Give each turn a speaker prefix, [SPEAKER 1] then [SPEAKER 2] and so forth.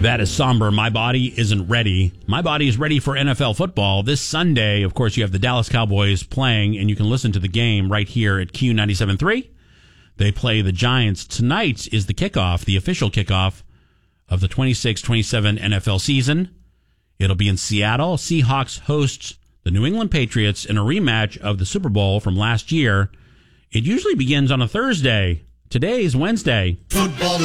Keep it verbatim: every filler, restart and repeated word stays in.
[SPEAKER 1] That is somber. My body isn't ready. My body is ready for N F L football. This Sunday, of course, you have the Dallas Cowboys playing, and you can listen to the game right here at Q ninety-seven point three. They play the Giants. Tonight is the kickoff, the official kickoff of the twenty-six twenty-seven N F L season. It'll be in Seattle. Seahawks host the New England Patriots in a rematch of the Super Bowl from last year. It usually begins on a Thursday. Today is Wednesday.
[SPEAKER 2] Football